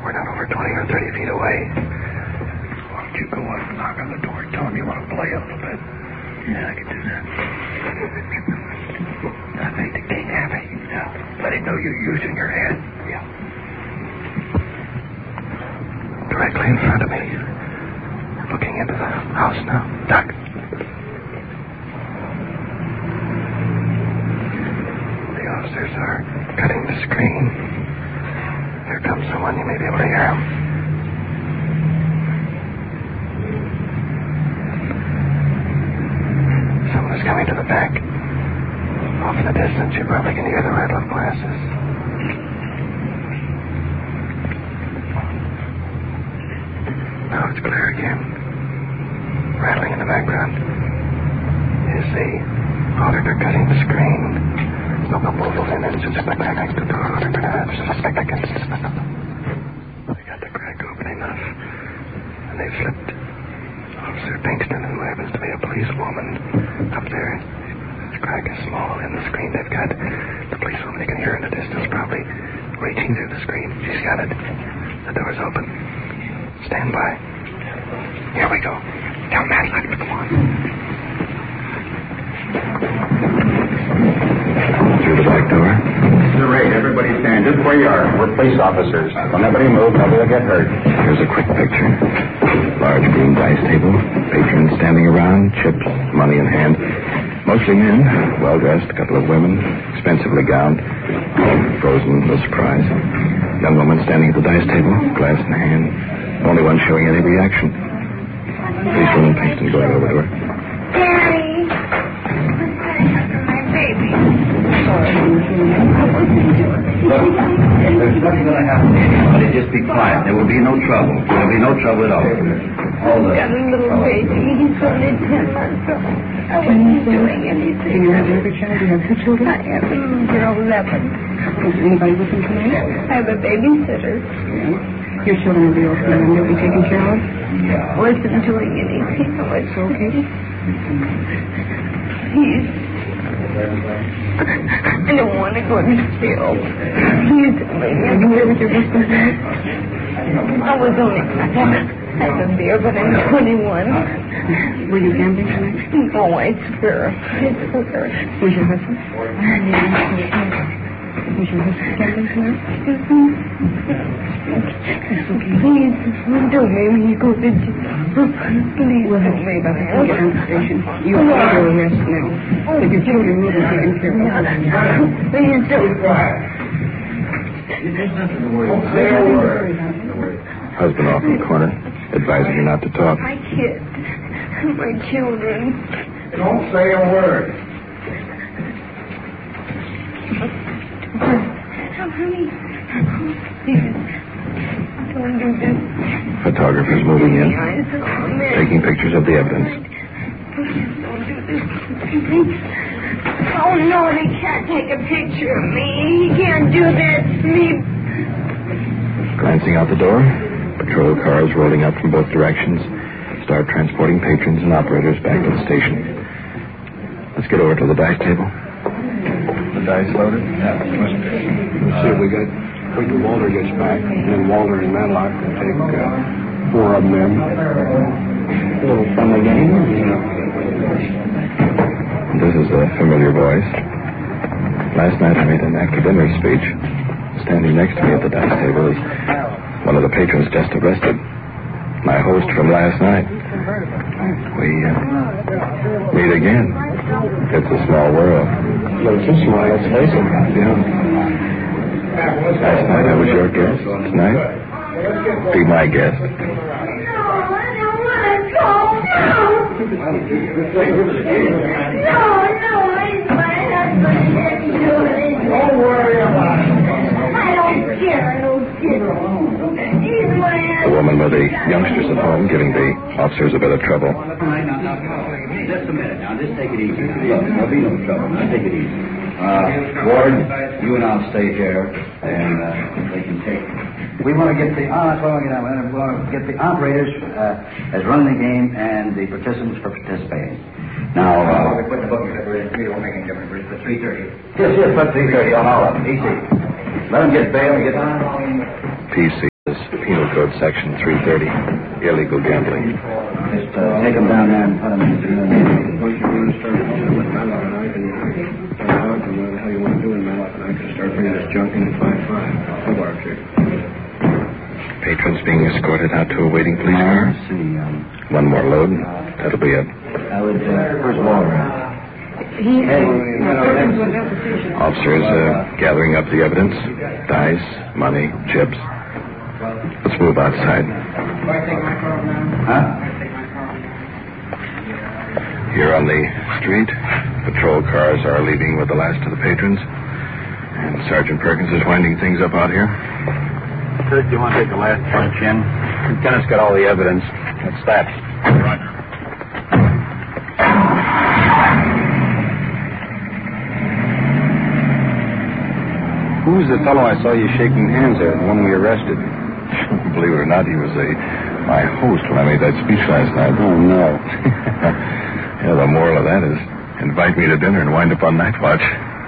We're not over 20 or 30 feet away. Why don't you go up and knock on the door and tell them you want to play a little bit? Yeah, I can do that. I think the king happy. Yeah. Let him know you're using your head. Yeah. Directly in front of me. Looking into the house now. Duck. The officers are cutting the screen. Here comes someone. You may be able to hear him. Someone is coming to the back. Off in the distance, you probably can hear the rattle of glasses. Now it's clear again. Rattling in the background is the auditor cutting the screen. No proposals in it. Suspect next to the auditor. Suspect against. They got the crack open enough. And they've slipped Officer Pinkston, who happens to be a policewoman, up there. The crack is small in the screen. They've got the policewoman you can hear in the distance, probably reaching through the screen. She's got it. The door's open. Stand by. Here we go. Down that line. Come on. Through the back door. This is a raid. Everybody stand just where you are. We're police officers. Don't anybody move. Nobody will get hurt. Here's a quick picture. Large green dice table. Patrons standing around. Chips, money in hand. Mostly men. Well-dressed. A couple of women. Expensively gowned. Frozen with surprise. Young woman standing at the dice table. Glass in hand. Only one showing any reaction. Policewoman Pinkston going over to her. Daddy! My baby. Look, there's nothing going to happen to anybody. Just be quiet. There will be no trouble. There will be no trouble at all. Got a little baby. He's only 10 months old. I wasn't doing anything. Do you have another child? Do you have two children? I have a little girl, 11. Is anybody with them tonight? I have a babysitter. Yeah. Your children will be okay and they'll be taken care of? I wasn't doing anything. I was okay. I don't want to go to jail. He's Are you here with your husband tonight? I was only I was there, but I'm 21. Were you gambling tonight? No, I swear. I swear. Was your husband? Was your husband gambling tonight? Please, don't make me go to jail. Please, We'll have don't to make back me to the station. You are under arrest now. But your children will be taken care of. Please don't. Husband off in the corner, advising her not to talk. My kids, my children. Don't say a word. Honey, please, don't do this. Photographers moving in, Eyes on me. taking pictures of the evidence. Please don't do this. Oh no, they can't take a picture of me. He can't do that to me. Glancing out the door, patrol cars rolling up from both directions start transporting patrons and operators back to the station. Let's get over to the dice table. The dice loaded? Yeah. Let's see if we got. Wait till Walter gets back, and then Walter and Matlock will take 4 of them in. A little friendly game. This is a familiar voice. Last night I made an after-dinner speech. Standing next to me at the dice table is one of the patrons just arrested. My host from last night. We meet again. It's a small world. It's a smile, let's face it. Yeah. Last night I was your guest. Tonight, be my guest. No, I don't want to go. No, he's my husband. He didn't do it. Don't worry about it. I don't care, no kid. He's my The husband. woman with the youngsters at home giving the officers a bit of trouble. Just a minute now. Just take it easy. There'll be no trouble. Now take it easy. Ward, you and I'll stay here, and they can take. We want to get the we want to get the operators as running the game and the participants for participating. Now, we put the book in it won't make any difference. But 3:30. Yes, put 3:30 on all of them. Easy. Let them get bail and get on. PC. This Penal Code Section 330, illegal gambling. Just take them down there and put them in the Once you want to start with Matlock and I can start out and whatever the hell you want to do in Matlock and I can start bringing this junk in at 5-5. Full bar check. Patrons being escorted out to a waiting police car. One more load. That'll be it. I would, where's Walter? Officers gathering up the evidence. Dice, money, chips. Let's move outside. Huh? Here on the street, patrol cars are leaving with the last of the patrons. And Sergeant Perkins is winding things up out here. Kurt, do you want to take the last punch in? Lieutenant's got all the evidence. That's that. Roger. Who's the fellow I saw you shaking hands at, the one we arrested? Believe it or not, he was my host when I made that speech last night. Oh, no. Yeah, the moral of that is invite me to dinner and wind up on night watch.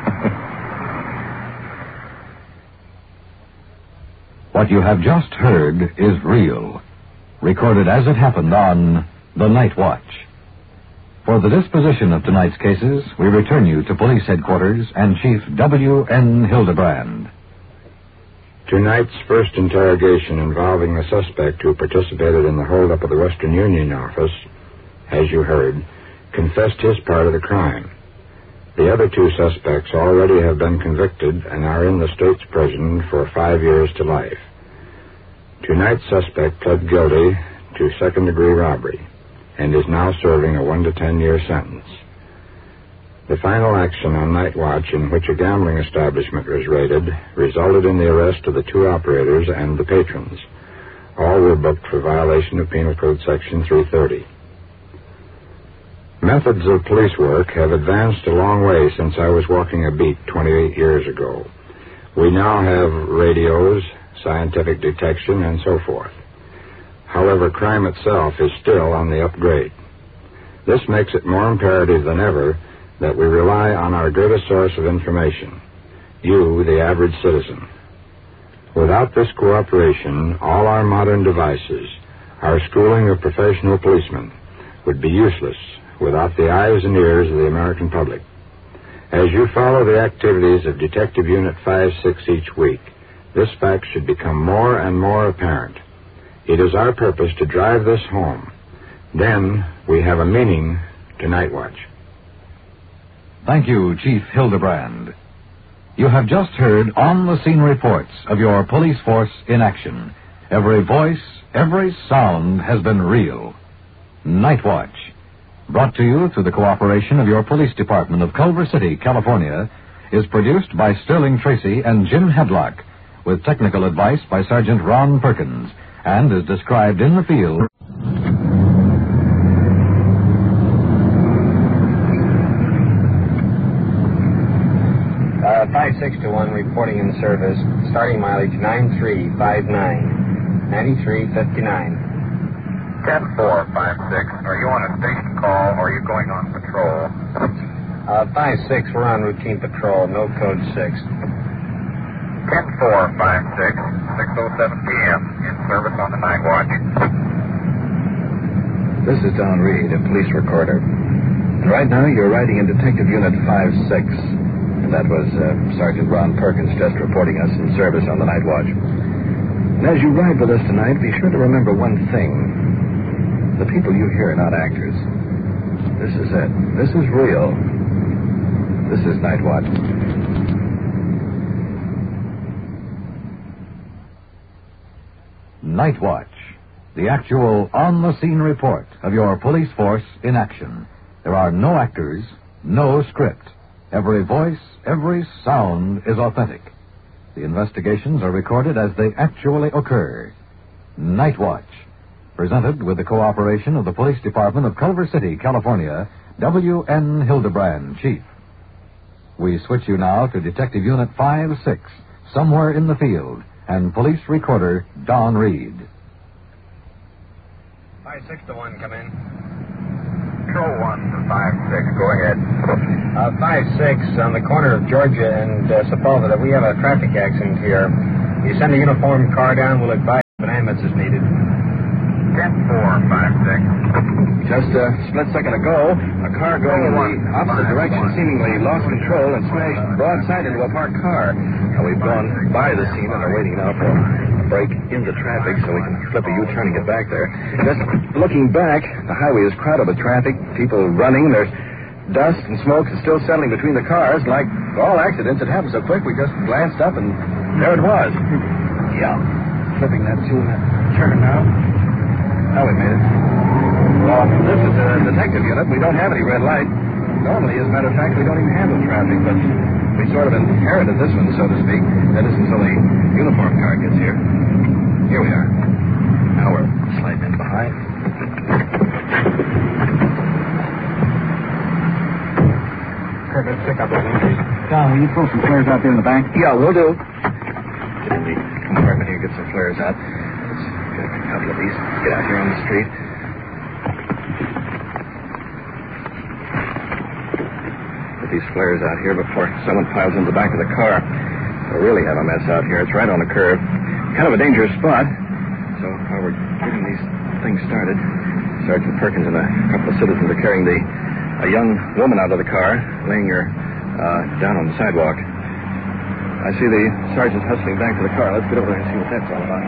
What you have just heard is real, recorded as it happened on The Night Watch. For the disposition of tonight's cases, we return you to Police Headquarters and Chief W.N. Hildebrand. Tonight's first interrogation involving the suspect who participated in the holdup of the Western Union office, as you heard, confessed his part of the crime. The other two suspects already have been convicted and are in the state's prison for 5 years to life. Tonight's suspect pled guilty to second-degree robbery and is now serving a 1 to 10 year sentence. The final action on Night Watch, in which a gambling establishment was raided, resulted in the arrest of the two operators and the patrons. All were booked for violation of Penal Code Section 330. Methods of police work have advanced a long way since I was walking a beat 28 years ago. We now have radios, scientific detection, and so forth. However, crime itself is still on the upgrade. This makes it more imperative than ever that we rely on our greatest source of information, you, the average citizen. Without this cooperation, all our modern devices, our schooling of professional policemen, would be useless without the eyes and ears of the American public. As you follow the activities of Detective Unit 5-6 each week, this fact should become more and more apparent. It is our purpose to drive this home. Then we have a meaning to Night Watch. Thank you, Chief Hildebrand. You have just heard on-the-scene reports of your police force in action. Every voice, every sound has been real. Night Watch, brought to you through the cooperation of your police department of Culver City, California, is produced by Sterling Tracy and Jim Hadlock, with technical advice by Sergeant Ron Perkins, and is described in the field. 561 reporting in service. Starting mileage 9359. 9359. 10456. Are you on a station call or are you going on patrol? 56, we're on routine patrol. No code 6. 10456. 6:07 p.m. In service on the night watch. This is Don Reed, a police recorder. And right now you're riding in Detective Unit 5-6. And that was Sergeant Ron Perkins just reporting us in service on the night watch. And as you ride with us tonight, be sure to remember one thing. The people you hear are not actors. This is it. This is real. This is Night Watch. Night Watch, the actual on-the-scene report of your police force in action. There are no actors, no script. Every voice, every sound is authentic. The investigations are recorded as they actually occur. Night Watch, presented with the cooperation of the Police Department of Culver City, California, W.N. Hildebrand, Chief. We switch you now to Detective Unit 5-6, somewhere in the field, and Police Recorder Don Reed. 5-6 to 1, come in. Control 1 to 5-6, go ahead. 5-6, on the corner of Georgia and Sepulveda, we have a traffic accident here. You send a uniformed car down, we'll advise an ambulance is needed. 10-4-5-6. Just a split second ago, a car going in the opposite direction seemingly lost control and smashed broadside into a parked car. Now, we've gone by the scene and are waiting now for a break in the traffic so we can flip a U-turn and get back there. Just looking back, the highway is crowded with traffic, people running. There's dust and smoke is still settling between the cars. Like all accidents, it happened so quick we just glanced up and there it was. Yeah. Flipping that turn now. Now we made it. Well, this is a detective unit. We don't have any red light. Normally, as a matter of fact, we don't even handle traffic, but we sort of inherited this one, so to speak. That is until the uniform car gets here. Here we are. Now we're sliding in behind. Kirk, let's pick up those injuries. Tom, will you pull some flares out there in the bank? Yeah, we'll do. Get in the compartment here, get some flares out. Let's get a couple of these. Get out here on the street. Get these flares out here before someone piles into the back of the car. We'll really have a mess out here. It's right on the curb. Kind of a dangerous spot. So while we're getting these things started, Sergeant Perkins and a couple of citizens are carrying a young woman out of the car, laying her down on the sidewalk. I see the sergeant hustling back to the car. Let's get over there and see what that's all about.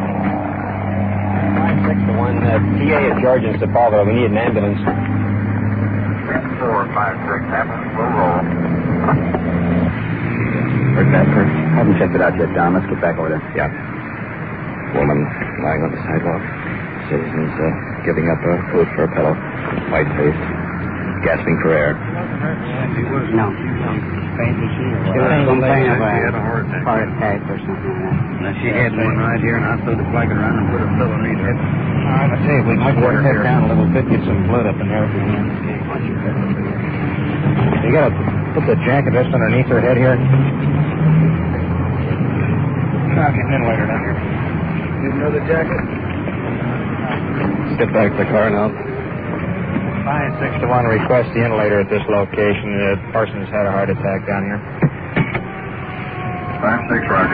5-6-1. TA at George and Sepulveda. We need an ambulance. 10-4-5-6. Ambulance will roll. Heard that, Kirk? Haven't checked it out yet, Don. Let's get back over there. Yeah. Woman lying on the sidewalk. Citizens giving up food for a pillow. White-faced. Gasping for air. No. She was complaining of a heart attack or something like that. Now, she had one right here, and I threw the blanket around and put a pillow underneath her. All right, I tell you, we might want to head down a little bit, get some blood up in there if we can. You got to put the jacket just underneath her head here. I'll get an inlater down here. You know the jacket? Let's get back to the car now. 5-6-1, request the inlater at this location. The person's had a heart attack down here. 5-6, Roger.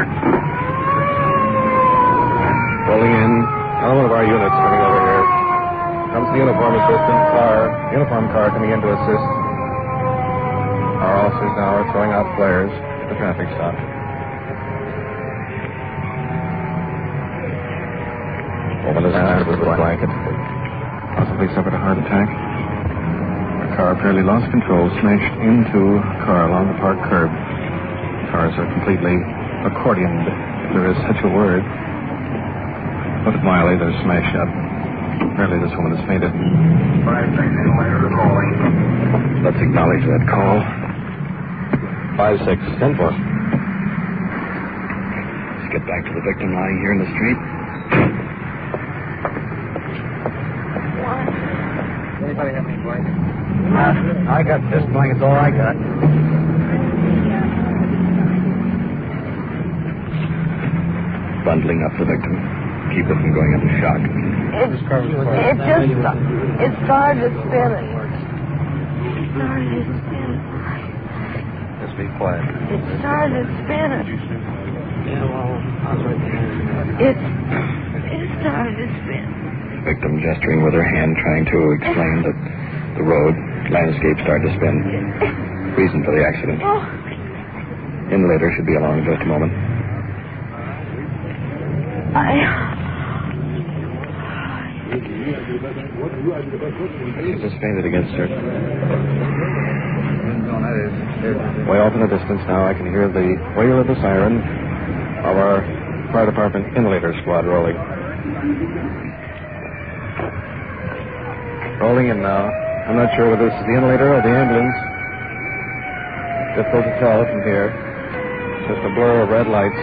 Rolling in. Another one of our units coming over here. Comes the uniform car coming in to assist. Our officers now are throwing out flares at the traffic stop. Woman is tied with a blanket. Possibly suffered a heart attack. The car apparently lost control, smashed into a car along the park curb. Cars are completely accordioned, if there is such a word. Look at Miley, they're smashed up. Apparently this woman has fainted. 5-6, inlater calling. Let's acknowledge that call. 5-6, 10-4. Let's get back to the victim lying here in the street. Anybody have any blankets? I got this blanket's all I got. Bundling up the victim. Keep her from going into shock. It started spinning. Just be quiet. It started spinning. It started spinning. Victim gesturing with her hand, trying to explain that the road, landscape started to spin. Reason for the accident. Inlater should be along in just a moment. She just fainted against her. Way off in the distance now, I can hear the wail of the siren of our fire department inlater squad rolling. Rolling in now. I'm not sure whether this is the inlater or the ambulance. Difficult to tell from here. Just a blur of red lights.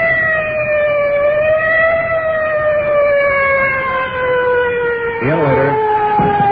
The inlater